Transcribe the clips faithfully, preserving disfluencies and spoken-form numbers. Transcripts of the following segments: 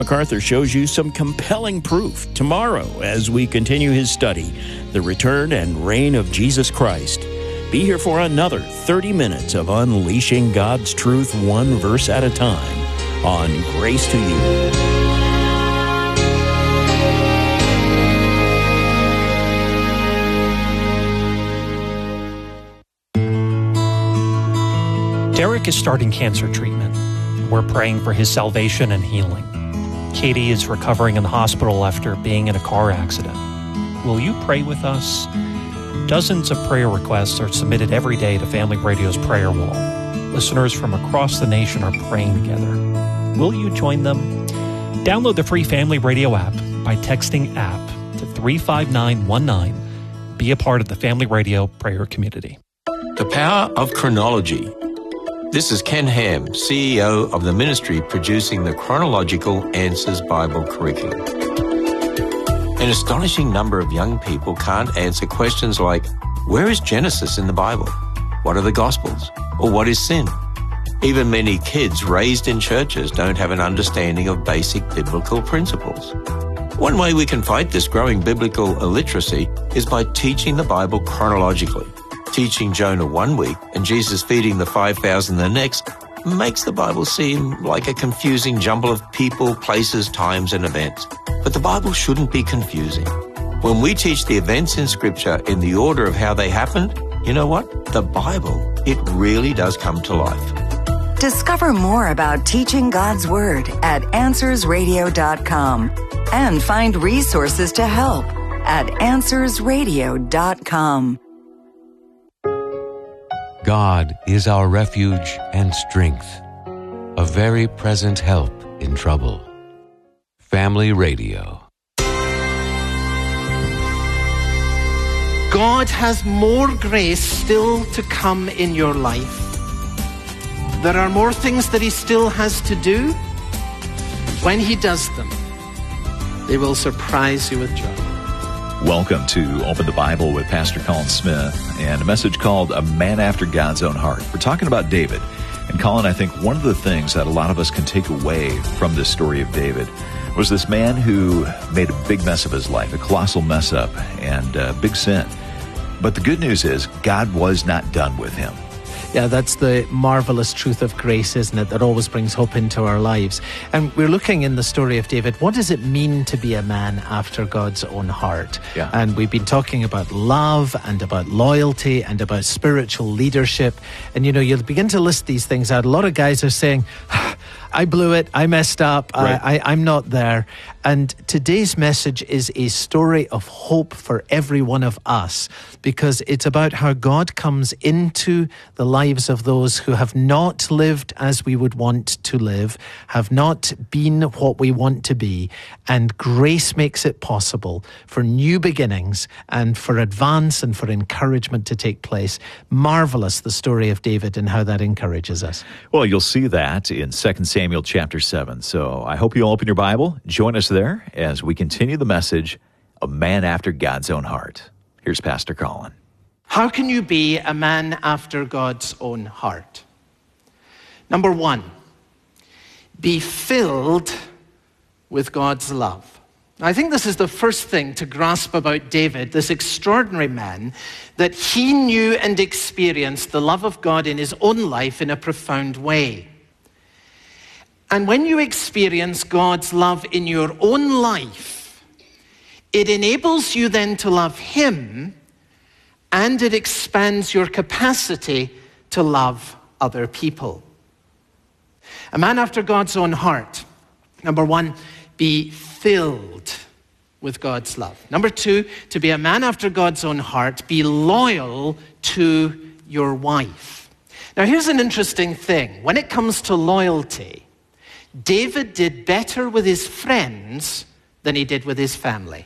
MacArthur shows you some compelling proof tomorrow as we continue his study, The Return and Reign of Jesus Christ. Be here for another thirty minutes of unleashing God's truth one verse at a time on Grace to You. Derek is starting cancer treatment. We're praying for his salvation and healing. Katie is recovering in the hospital after being in a car accident. Will you pray with us? Dozens of prayer requests are submitted every day to Family Radio's prayer wall. Listeners from across the nation are praying together. Will you join them? Download the free Family Radio app by texting app to three five nine one nine. Be a part of the Family Radio prayer community. The power of chronology. This is Ken Ham, C E O of the ministry producing the Chronological Answers Bible Curriculum. An astonishing number of young people can't answer questions like, where is Genesis in the Bible? What are the Gospels? Or what is sin? Even many kids raised in churches don't have an understanding of basic biblical principles. One way we can fight this growing biblical illiteracy is by teaching the Bible chronologically. Teaching Jonah one week and Jesus feeding the five thousand the next makes the Bible seem like a confusing jumble of people, places, times, and events. But the Bible shouldn't be confusing. When we teach the events in Scripture in the order of how they happened, you know what? The Bible, it really does come to life. Discover more about teaching God's Word at answers radio dot com and find resources to help at answers radio dot com. God is our refuge and strength, a very present help in trouble. Family Radio. God has more grace still to come in your life. There are more things that He still has to do. When He does them, they will surprise you with joy. Welcome to Open the Bible with Pastor Colin Smith and a message called A Man After God's Own Heart. We're talking about David. And Colin, I think one of the things that a lot of us can take away from this story of David was this man who made a big mess of his life, a colossal mess up and a big sin. But the good news is God was not done with him. Yeah, that's the marvelous truth of grace, isn't it? That always brings hope into our lives. And we're looking in the story of David. What does it mean to be a man after God's own heart? Yeah. And we've been talking about love and about loyalty and about spiritual leadership. And, you know, you'll begin to list these things out. A lot of guys are saying, I blew it, I messed up, right. I, I, I'm not there. And today's message is a story of hope for every one of us, because it's about how God comes into the lives of those who have not lived as we would want to live, have not been what we want to be, and grace makes it possible for new beginnings and for advance and for encouragement to take place. Marvelous, the story of David and how that encourages us. Well, you'll see that in Second Samuel chapter seven. So I hope you'll open your Bible. Join us there as we continue the message, A Man After God's Own Heart. Here's Pastor Colin. How can you be a man after God's own heart? Number one, be filled with God's love. I think this is the first thing to grasp about David, this extraordinary man, that he knew and experienced the love of God in his own life in a profound way. And when you experience God's love in your own life, it enables you then to love Him, and it expands your capacity to love other people. A man after God's own heart. Number one, be filled with God's love. Number two, to be a man after God's own heart, be loyal to your wife. Now, here's an interesting thing. When it comes to loyalty, David did better with his friends than he did with his family.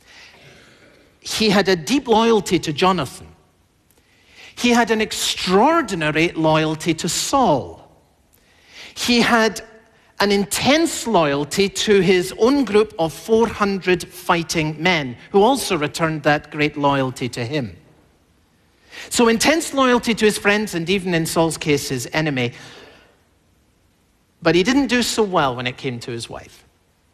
He had a deep loyalty to Jonathan. He had an extraordinary loyalty to Saul. He had an intense loyalty to his own group of four hundred fighting men, who also returned that great loyalty to him. So intense loyalty to his friends, and even in Saul's case, his enemy. But he didn't do so well when it came to his wife.